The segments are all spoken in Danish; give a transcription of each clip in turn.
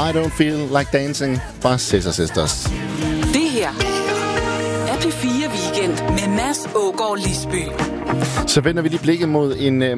I Don't Feel Like Dancing fra Scissor Sisters. Det her er P4 Weekend med Mads Aagaard Lisby. Så vender vi lige blikket mod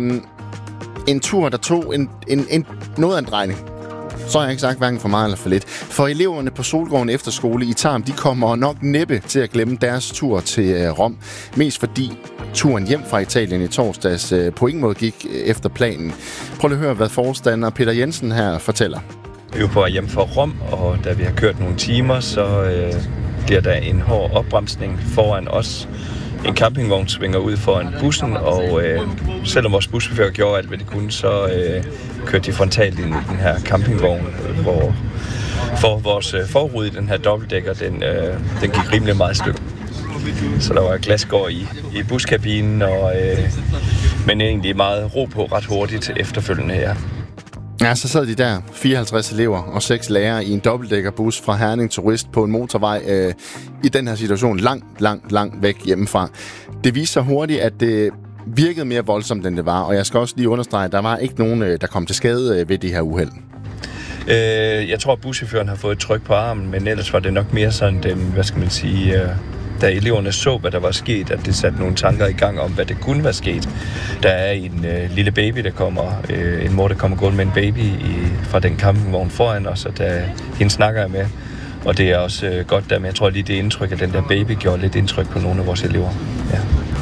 en tur, der tog noget af en drejning. Så har jeg ikke sagt hverken for meget eller for lidt. For eleverne på Solgården Efterskole i Tarm, de kommer nok næppe til at glemme deres tur til Rom. Mest fordi turen hjem fra Italien i torsdags på ingen måde gik efter planen. Prøv lige at høre, hvad forstander Peter Jensen her fortæller. Vi var på hjem fra Rom, og da vi har kørt nogle timer, så bliver der en hård opbremsning foran os. En campingvogn svinger ud foran bussen, og selvom vores buschauffør gjorde alt, hvad de kunne, så kørte de frontalt ind i den her campingvogn, hvor for vores forrude i den her dobbeltdækker, den gik rimelig meget stykke. Så der var glasgård i buskabinen, men egentlig meget ro på ret hurtigt efterfølgende her. Ja, så sad de der, 54 elever og 6 lærere i en dobbeltdækkerbus fra Herning Turist på en motorvej i den her situation langt væk hjemmefra. Det viste sig hurtigt, at det virkede mere voldsomt, end det var, og jeg skal også lige understrege, at der var ikke nogen, der kom til skade ved det her uheld. Jeg tror, at buschaufføren har fået et tryk på armen, men ellers var det nok mere sådan den, da eleverne så, hvad der var sket, at det satte nogle tanker i gang om, hvad det kunne være sket. Der er en lille baby, en mor, der kommer gående med en baby fra den campingvogn foran os, og hende snakker jeg med. Og det er også godt der, men jeg tror lige, det indtryk, at den der baby gjorde lidt indtryk på nogle af vores elever. Ja.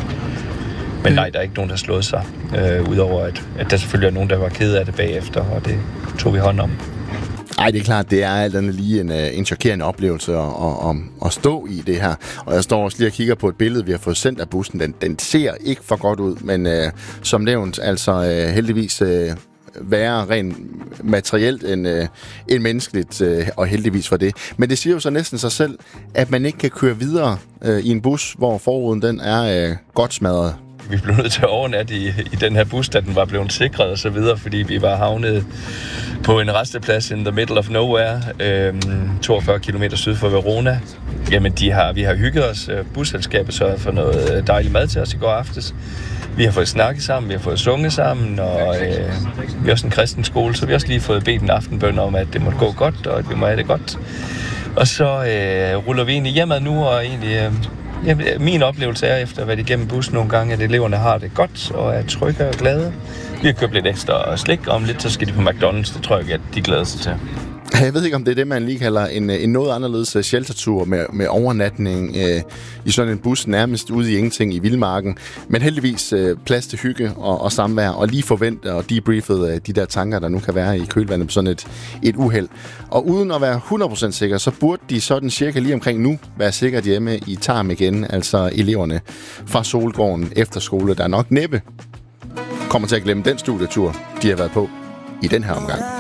Men nej, der er ikke nogen, der har slået sig, udover at der selvfølgelig er nogen, der var ked af det bagefter, og det tog vi hånd om. Ej, det er klart, det er alt andet lige en chokerende oplevelse at stå i det her. Og jeg står også lige og kigger på et billede, vi har fået sendt af bussen. Den ser ikke for godt ud, men som nævnt, altså heldigvis værre rent materielt end menneskeligt, og heldigvis for det. Men det siger jo så næsten sig selv, at man ikke kan køre videre i en bus, hvor forruden den er godt smadret. Vi blev nødt til at overnatte i den her bus, da den var blevet sikret og så videre, fordi vi var havnet på en resteplads in the middle of nowhere, 42 km syd for Verona. Jamen, vi har hygget os. Busselskabet sørgede for noget dejlig mad til os i går aftes. Vi har fået snakket sammen, vi har fået sunget sammen, og vi er også en kristen skole, så vi har også lige fået bedt en aftenbøn om, at det måtte gå godt, og at vi må have det godt. Og så ruller vi egentlig hjemad nu, og egentlig... min oplevelse er, efter at være igennem bussen nogle gange, at eleverne har det godt og er trygge og glade. Vi har købt lidt ekstra slik, om lidt så skal de på McDonald's. Det tror jeg ikke, at de glæder sig til. Jeg ved ikke, om det er det, man lige kalder en noget anderledes sheltertur med overnatning i sådan en bus, nærmest ude i ingenting i vildmarken. Men heldigvis plads til hygge og samvær, og lige forvente og debriefet de der tanker, der nu kan være i kølvandet på sådan et uheld. Og uden at være 100% sikker, så burde de sådan cirka lige omkring nu være sikkert hjemme i Tarm igen, altså eleverne fra Solgården Efterskole, der nok næppe kommer til at glemme den studietur, de har været på i den her omgang.